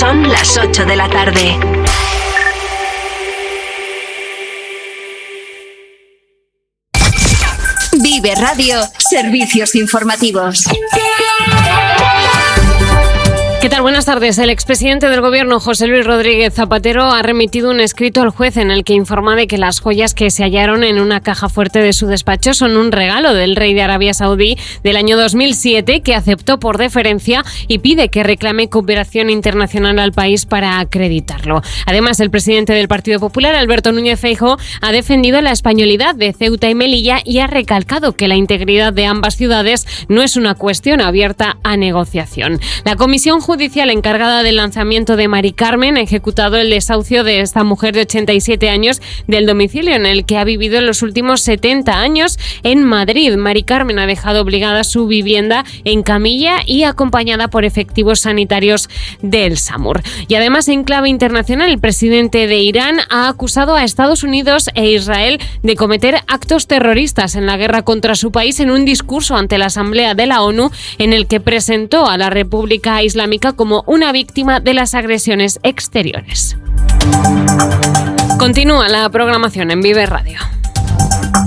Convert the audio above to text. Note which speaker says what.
Speaker 1: Son las 8 de la tarde. Vive Radio, servicios informativos.
Speaker 2: ¿Qué tal? Buenas tardes. El expresidente del Gobierno, José Luis Rodríguez Zapatero, ha remitido un escrito al juez en el que informa de que las joyas que se hallaron en una caja fuerte de su despacho son un regalo del rey de Arabia Saudí del año 2007, que aceptó por deferencia y pide que reclame cooperación internacional al país para acreditarlo. Además, el presidente del Partido Popular, Alberto Núñez Feijóo, ha defendido la españolidad de Ceuta y Melilla y ha recalcado que la integridad de ambas ciudades no es una cuestión abierta a negociación. La Comisión Judicial encargada del lanzamiento de Mari Carmen ha ejecutado el desahucio de esta mujer de 87 años del domicilio en el que ha vivido en los últimos 70 años en Madrid. Mari Carmen ha dejado obligada su vivienda en camilla y acompañada por efectivos sanitarios del SAMUR. Y además, en clave internacional, el presidente de Irán ha acusado a Estados Unidos e Israel de cometer actos terroristas en la guerra contra su país en un discurso ante la Asamblea de la ONU en el que presentó a la República Islámica como una víctima de las agresiones exteriores. Continúa la programación en Vive Radio.